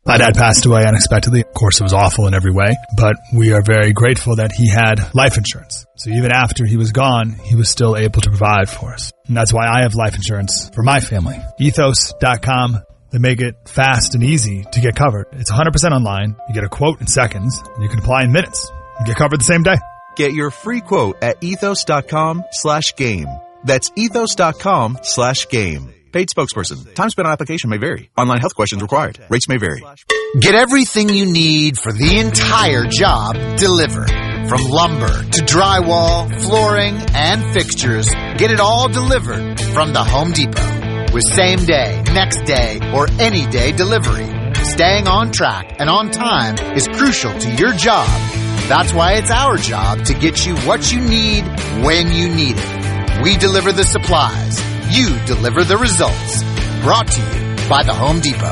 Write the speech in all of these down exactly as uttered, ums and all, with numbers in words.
My dad passed away unexpectedly. Of course, it was awful in every way, but we are very grateful that he had life insurance. So even after he was gone, he was still able to provide for us. And that's why I have life insurance for my family. ethos dot com. They make it fast and easy to get covered. It's one hundred percent online. You get a quote in seconds, and you can apply in minutes. You get covered the same day. Get your free quote at ethos dot com slash game. That's ethos dot com slash game. Paid spokesperson. Time spent on application may vary. Online health questions required. Rates may vary. Get everything you need for the entire job delivered. From lumber to drywall, flooring, and fixtures, get it all delivered from the Home Depot. With same day, next day, or any day delivery. Staying on track and on time is crucial to your job. That's why it's our job to get you what you need when you need it. We deliver the supplies. You deliver the results. Brought to you by the Home Depot.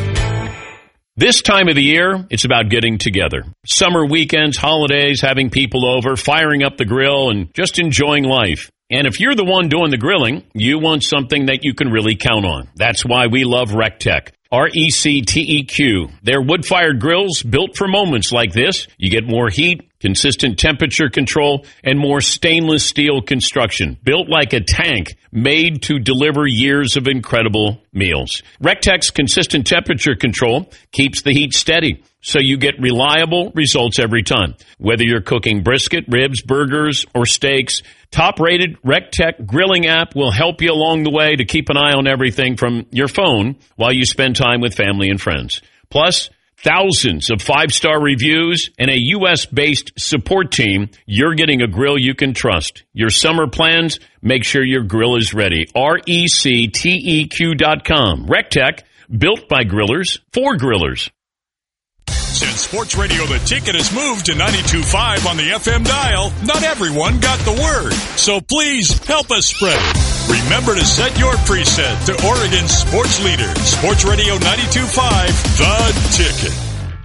This time of the year, it's about getting together. Summer weekends, holidays, having people over, firing up the grill, and just enjoying life. And if you're the one doing the grilling, you want something that you can really count on. That's why we love RecTech. R E C T E Q. They're wood-fired grills built for moments like this. You get more heat, consistent temperature control, and more stainless steel construction. Built like a tank, made to deliver years of incredible meals. RecTech's consistent temperature control keeps the heat steady, so you get reliable results every time. Whether you're cooking brisket, ribs, burgers, or steaks, top-rated RecTech grilling app will help you along the way to keep an eye on everything from your phone while you spend time with family and friends. Plus, thousands of five-star reviews and a U S-based support team. You're getting a grill you can trust. Your summer plans, make sure your grill is ready. R E C T E Q dot com. RecTech, built by grillers, for grillers. Since Sports Radio The Ticket has moved to ninety-two point five on the F M dial, not everyone got the word. So please help us spread it. Remember to set your preset to Oregon's sports leader, Sports Radio ninety-two point five, The Ticket.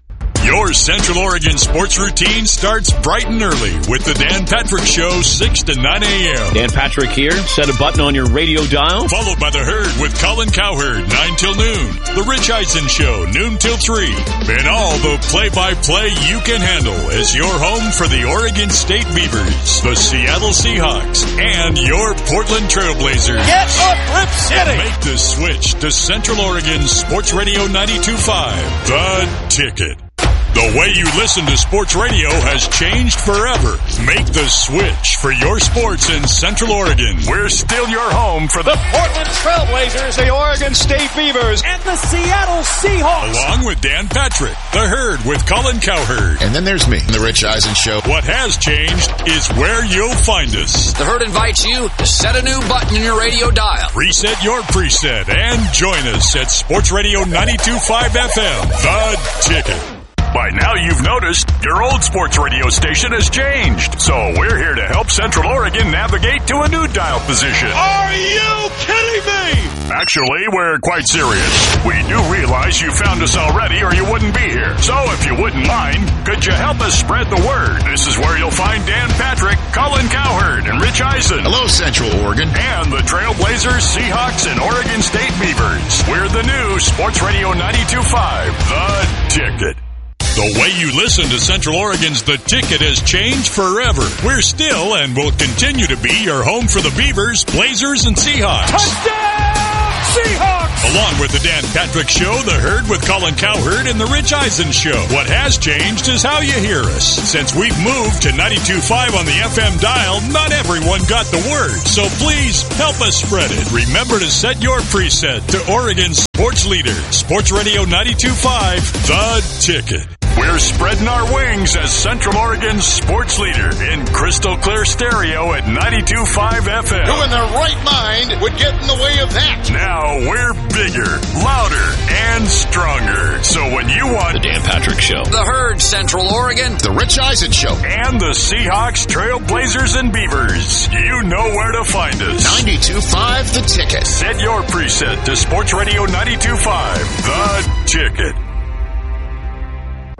Your Central Oregon sports routine starts bright and early with the Dan Patrick Show, six to nine a.m. Dan Patrick here. Set a button on your radio dial. Followed by The Herd with Colin Cowherd, nine till noon. The Rich Eisen Show, noon till three. And all the play-by-play you can handle as your home for the Oregon State Beavers, the Seattle Seahawks, and your Portland Trailblazers. Get up, Rip City! And make the switch to Central Oregon Sports Radio ninety-two point five, The Ticket. The way you listen to sports radio has changed forever. Make the switch for your sports in Central Oregon. We're still your home for the Portland Trailblazers, the Oregon State Beavers, and the Seattle Seahawks. Along with Dan Patrick, The Herd with Colin Cowherd. And then there's me, The Rich Eisen Show. What has changed is where you'll find us. The Herd invites you to set a new button in your radio dial. Reset your preset and join us at Sports Radio ninety-two point five F M, The Ticket. By now you've noticed your old sports radio station has changed. So we're here to help Central Oregon navigate to a new dial position. Are you kidding me? Actually, we're quite serious. We do realize you found us already or you wouldn't be here. So if you wouldn't mind, could you help us spread the word? This is where you'll find Dan Patrick, Colin Cowherd, and Rich Eisen. Hello, Central Oregon. And the Trailblazers, Seahawks, and Oregon State Beavers. We're the new Sports Radio ninety-two point five, The Ticket. The way you listen to Central Oregon's The Ticket has changed forever. We're still and will continue to be your home for the Beavers, Blazers, and Seahawks. Touchdown, Seahawks! Along with the Dan Patrick Show, The Herd with Colin Cowherd, and the Rich Eisen Show. What has changed is how you hear us. Since we've moved to ninety-two point five on the F M dial, not everyone got the word. So please help us spread it. Remember to set your preset to Oregon's sports leader, Sports Radio ninety-two point five, The Ticket. We're spreading our wings as Central Oregon's sports leader in crystal clear stereo at ninety-two point five F M. Who in their right mind would get in the way of that? Now we're bigger, louder, and stronger. So when you want The Dan Patrick Show, The Herd, Central Oregon, The Rich Eisen Show, and the Seahawks, Trailblazers, and Beavers, you know where to find us. ninety-two point five The Ticket. Set your preset to Sports Radio ninety-two point five, The Ticket.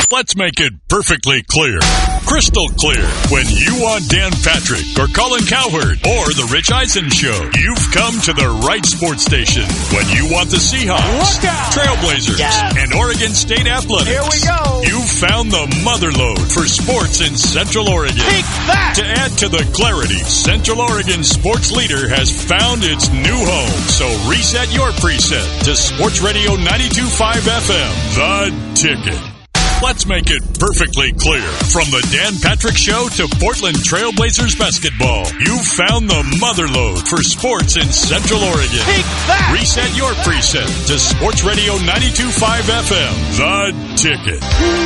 Let's make it perfectly clear. Crystal clear. When you want Dan Patrick or Colin Cowherd or The Rich Eisen Show, you've come to the right sports station. When you want the Seahawks, Trailblazers, yes! and Oregon State Athletics, here we go. You've found the motherlode for sports in Central Oregon. Take that! To add to the clarity, Central Oregon sports leader has found its new home. So reset your preset to Sports Radio ninety-two point five F M, The Ticket. Let's make it perfectly clear. From the Dan Patrick Show to Portland Trailblazers basketball, you've found the motherlode for sports in Central Oregon. Take that! Reset your preset to Sports Radio ninety-two point five F M, The Ticket.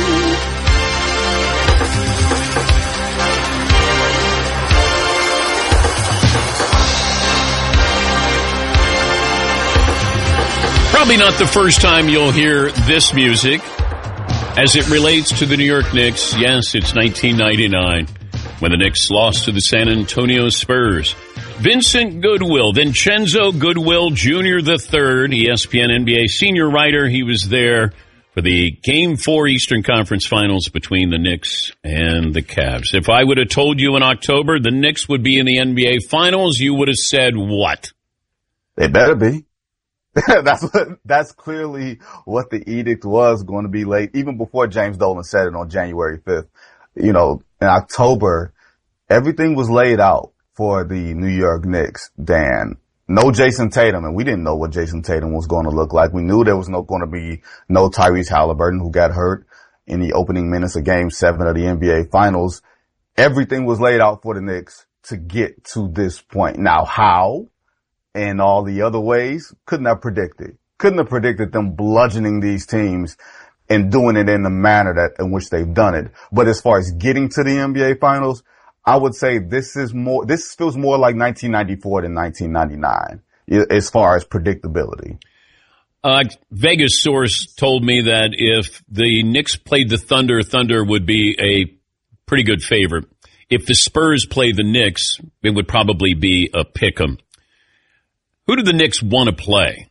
Probably not the first time you'll hear this music. As it relates to the New York Knicks, yes, it's nineteen ninety-nine when the Knicks lost to the San Antonio Spurs. Vincent Goodwill, Vincenzo Goodwill Junior the third, E S P N N B A senior writer. He was there for the Game four Eastern Conference Finals between the Knicks and the Cavs. If I would have told you in October the Knicks would be in the N B A Finals, you would have said what? They better be. that's what, that's clearly what the edict was going to be late, even before James Dolan said it on January fifth. You know, in October, everything was laid out for the New York Knicks, Dan. No Jason Tatum, and we didn't know what Jason Tatum was going to look like. We knew there was no going to be no Tyrese Halliburton, who got hurt in the opening minutes of Game seven of the N B A Finals. Everything was laid out for the Knicks to get to this point. Now, how? And all the other ways, couldn't have predicted. Couldn't have predicted them bludgeoning these teams and doing it in the manner that in which they've done it. But as far as getting to the N B A Finals, I would say this is more, this feels more like nineteen ninety-four than nineteen ninety-nine as far as predictability. Uh, Vegas source told me that if the Knicks played the Thunder, Thunder would be a pretty good favorite. If the Spurs played the Knicks, it would probably be a pick'em. Who do the Knicks want to play?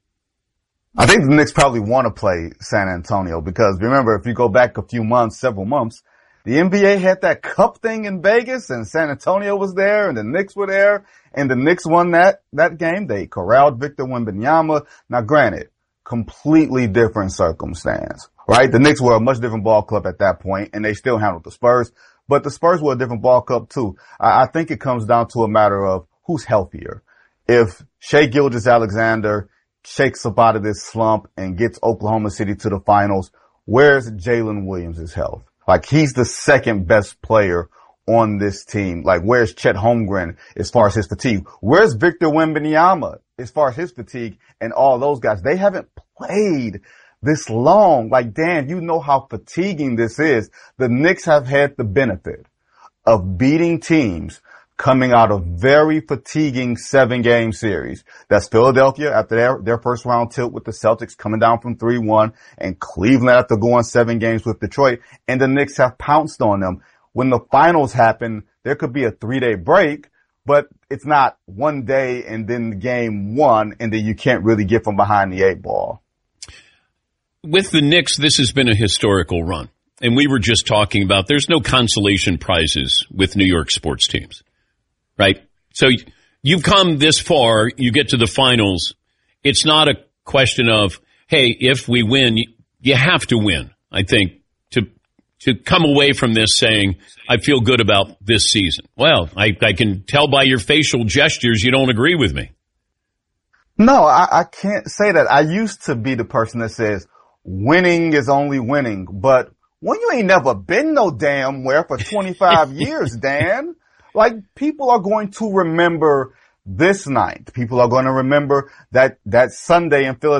I think the Knicks probably want to play San Antonio because remember, if you go back a few months, several months, the N B A had that cup thing in Vegas and San Antonio was there and the Knicks were there and the Knicks won that, that game. They corralled Victor Wembanyama. Now granted, completely different circumstance, right? The Knicks were a much different ball club at that point and they still handled the Spurs, but the Spurs were a different ball club too. I, I think it comes down to a matter of who's healthier. If Shai Gilgeous-Alexander shakes up out of this slump and gets Oklahoma City to the finals, where's Jalen Williams' health? Like, he's the second best player on this team. Like, where's Chet Holmgren as far as his fatigue? Where's Victor Wembanyama as far as his fatigue and all those guys? They haven't played this long. Like, Dan, you know how fatiguing this is. The Knicks have had the benefit of beating teams coming out of very fatiguing seven-game series. That's Philadelphia after their, their first round tilt with the Celtics coming down from three one, and Cleveland after going seven games with Detroit, and the Knicks have pounced on them. When the finals happen, there could be a three-day break, but it's not one day and then game one, and then you can't really get from behind the eight ball. With the Knicks, this has been a historical run, and we were just talking about there's no consolation prizes with New York sports teams. Right? So you've come this far, you get to the finals. It's not a question of, hey, if we win, you have to win. I think to to come away from this saying, I feel good about this season. Well, I, I can tell by your facial gestures you don't agree with me. No, I, I can't say that. I used to be the person that says winning is only winning. But when you ain't never been no damn where for twenty-five years, Dan. Like, people are going to remember this night. People are going to remember that, that Sunday in Philadelphia.